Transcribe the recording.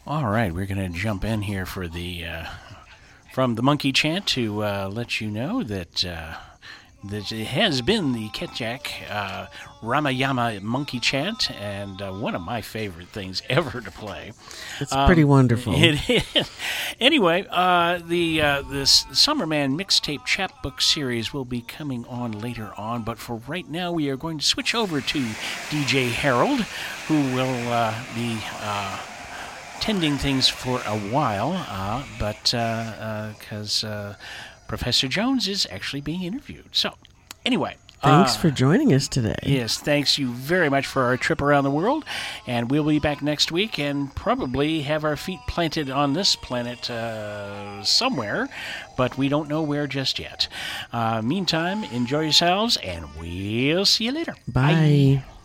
All right, we're going to jump in here for from the Monkey Chant to let you know that it has been the Ketjak Ramayama Monkey Chant, and one of my favorite things ever to play. It's pretty wonderful. It is. Anyway, this Summerman Mixtape Chapbook series will be coming on later on, but for right now we are going to switch over to DJ Harold, who will be tending things for a while, but because Professor Jones is actually being interviewed. So, anyway. Thanks for joining us today. Yes, thanks you very much for our trip around the world, and we'll be back next week and probably have our feet planted on this planet somewhere, but we don't know where just yet. Meantime, enjoy yourselves, and we'll see you later. Bye. Bye.